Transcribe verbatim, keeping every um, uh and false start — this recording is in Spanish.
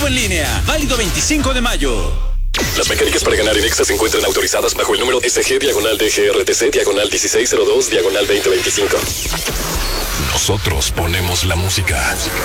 o en línea. Válido veinticinco de mayo. Las mecánicas para ganar en Exa se encuentran autorizadas bajo el número S G diagonal D G R T C diagonal dieciséis cero dos diagonal veinte veinticinco. Nosotros ponemos la música.